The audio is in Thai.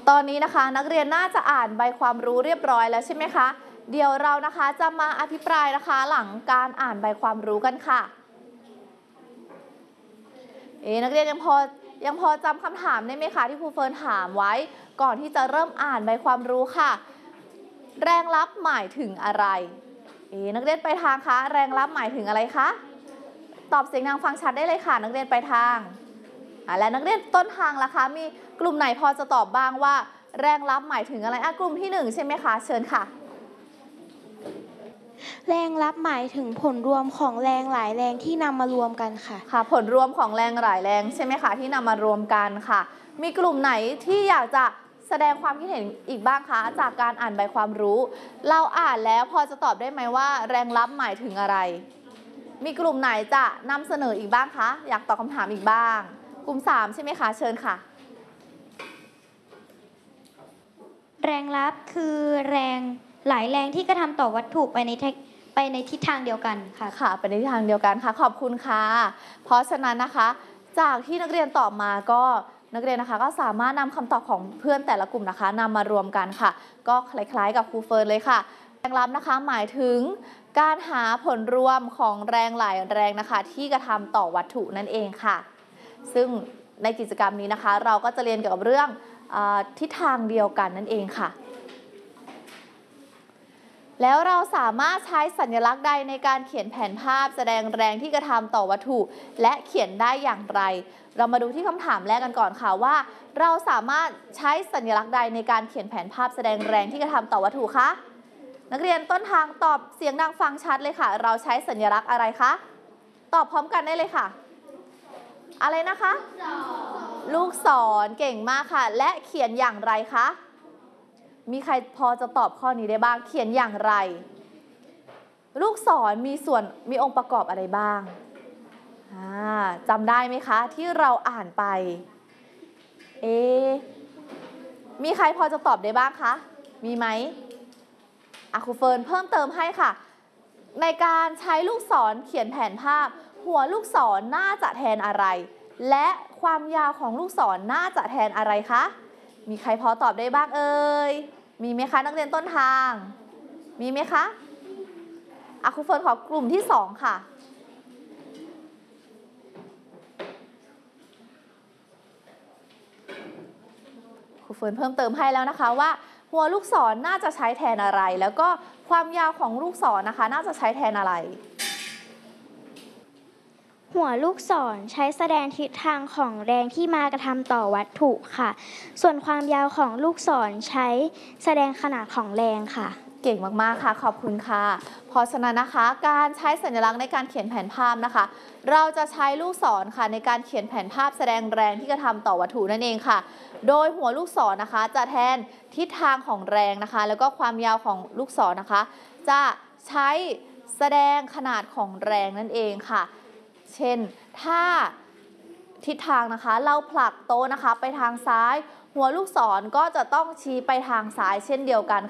ตอนนี้นะคะนักเรียนน่าจะอ่านใบความรู้เรียบร้อยแล้วใช่ไหมคะเดี๋ยวเรานะคะจะมาอภิปรายนะคะหลังการอ่านใบความรู้กันค่ะนักเรียนยังพอจำคำถามได้ไหมคะที่ครูเฟิร์นถามไว้ก่อนที่จะเริ่มอ่านใบความรู้ค่ะแรงลับหมายถึงอะไรนักเรียนไปทางคะแรงลับหมายถึงอะไรคะตอบเสียงดังฟังชัดได้เลยค่ะนักเรียนไปทางและนักเรียนต้นทางล่ะคะมีกลุ่มไหนพอจะตอบบ้างว่าแรงลับหมายถึงอะไรกลุ่มที่1ใช่ไหมคะเชิญค่ะแรงลับหมายถึงผลรวมของแรงหลายแรงที่นำมารวมกันค่ะผลรวมของแรงหลายแรงใช่ไหมคะที่นำมารวมกันค่ะมีกลุ่มไหนที่อยากจะแสดงความคิดเห็นอีกบ้างคะจากการอ่านใบความรู้เราอ่านแล้วพอจะตอบได้ไหมว่าแรงลับหมายถึงอะไรมีกลุ่มไหนจะนำเสนออีกบ้างคะอยากตอบคำถามอีกบ้างกลุ่ม3ใช่ไหมคะเชิญค่ะแรงลับคือแรงหลายแรงที่กระทำต่อวัตถุไปในทิศทางเดียวกันค่ะไปในทิศทางเดียวกันค่ะขอบคุณค่ะเพราะฉะนั้นนะคะจากที่นักเรียนตอบมาก็นักเรียนนะคะก็สามารถนำคำตอบของเพื่อนแต่ละกลุ่มนะคะนำมารวมกันค่ะก็คล้ายๆกับครูเฟิร์นเลยค่ะแรงลับนะคะหมายถึงการหาผลรวมของแรงหลายแรงนะคะที่กระทำต่อวัตถุนั่นเองค่ะซึ่งในกิจกรรมนี้นะคะเราก็จะเรียนเกี่ยวกับเรื่องทิศทางเดียวกันนั่นเองค่ะแล้วเราสามารถใช้สัญลักษณ์ใดในการเขียนแผนภาพแสดงแรงที่กระทำต่อวัตถุและเขียนได้อย่างไรเรามาดูที่คำถามแรกกันก่อนค่ะว่าเราสามารถใช้สัญลักษณ์ใดในการเขียนแผนภาพแสดงแรงที่กระทำต่อวัตถุคะนักเรียนต้นทางตอบเสียงดังฟังชัดเลยค่ะเราใช้สัญลักษณ์อะไรคะตอบพร้อมกันได้เลยค่ะอะไรนะคะลูกศรเก่งมากค่ะและเขียนอย่างไรคะมีใครพอจะตอบข้อนี้ได้บ้างเขียนอย่างไรลูกศรมีองค์ประกอบอะไรบ้างจำได้ไหมคะที่เราอ่านไปมีใครพอจะตอบได้บ้างคะมีไหมครูเฟิร์นเพิ่มเติมให้ค่ะในการใช้ลูกศรเขียนแผนภาพหัวลูกศรน่าจะแทนอะไรและความยาวของลูกศรน่าจะแทนอะไรคะมีใครพอตอบได้บ้างเอ่ยมีไหมคะนักเรียนต้นทางมีไหมคะครูเฟิร์นขอกลุ่มที่2ค่ะครูเฟิร์นเพิ่มเติมให้แล้วนะคะว่าหัวลูกศรน่าจะใช้แทนอะไรแล้วก็ความยาวของลูกศรนะคะน่าจะใช้แทนอะไรหัวลูกศรใช้แสดงทิศทางของแรงที่มากระทำต่อวัตถุค่ะส่วนความยาวของลูกศรใช้แสดงขนาดของแรงค่ะเก่งมากๆค่ะขอบคุณค่ะเพราะฉะนั้นนะคะการใช้สัญลักษณ์ในการเขียนแผนภาพนะคะเราจะใช้ลูกศรค่ะในการเขียนแผนภาพแสดงแรงที่กระทำต่อวัตถุนั่นเองค่ะโดยหัวลูกศรนะคะจะแทนทิศทางของแรงนะคะแล้วก็ความยาวของลูกศรนะคะจะใช้แสดงขนาดของแรงนั่นเองค่ะเช่นถ้าทิศทางนะคะเราผลักโต๊ะนะคะไปทางซ้ายหัวลูกศรก็จะต้องชี้ไปทางซ้ายเช่นเดียวกัน